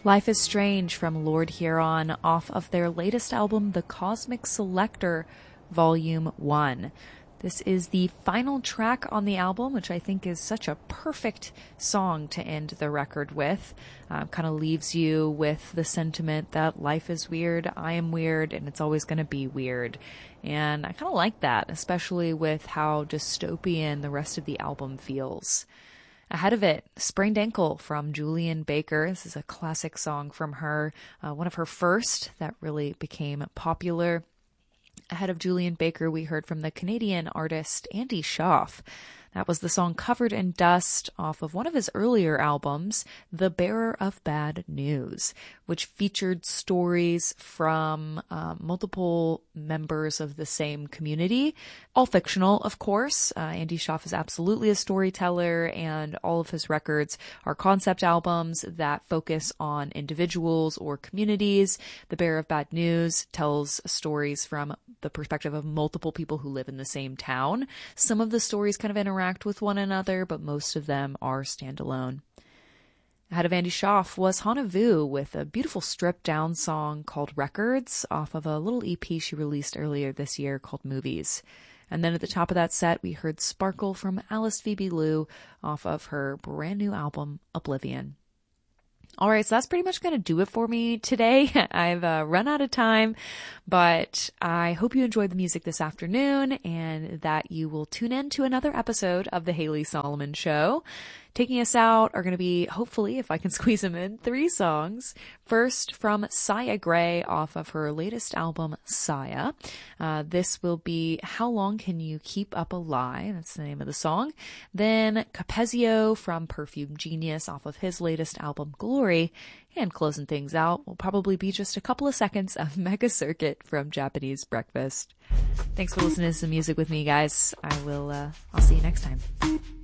Life is Strange from Lord Huron off of their latest album, The Cosmic Selector, Volume 1. This is the final track on the album, which I think is such a perfect song to end the record with. Kind of leaves you with the sentiment that life is weird, I am weird, and it's always going to be weird. And I kind of like that, especially with how dystopian the rest of the album feels. Ahead of it, Sprained Ankle from Julian Baker. This is a classic song from her, one of her first that really became popular. Ahead of Julian Baker, we heard from the Canadian artist Andy Schaaf. That was the song Covered in Dust off of one of his earlier albums, The Bearer of Bad News, which featured stories from multiple members of the same community. All fictional, of course. Andy Schaaf is absolutely a storyteller, and all of his records are concept albums that focus on individuals or communities. The Bearer of Bad News tells stories from the perspective of multiple people who live in the same town. Some of the stories kind of interact with one another, but most of them are standalone. Ahead of Andy Schaaf was Hana Vu with a beautiful stripped-down song called Records off of a little EP she released earlier this year called Movies. And then at the top of that set, we heard Sparkle from Alice Phoebe Liu off of her brand new album, Oblivion. All right, so that's pretty much going to do it for me today. I've run out of time, but I hope you enjoyed the music this afternoon and that you will tune in to another episode of The Haley Solomon Show. Taking us out are going to be, hopefully, if I can squeeze them in, 3 songs. First, from Saya Gray off of her latest album, Saya. This will be How Long Can You Keep Up a Lie? That's the name of the song. Then Capezio from Perfume Genius off of his latest album, Glory. And closing things out will probably be just a couple of seconds of Mega Circuit from Japanese Breakfast. Thanks for listening to some music with me, guys. I'll see you next time.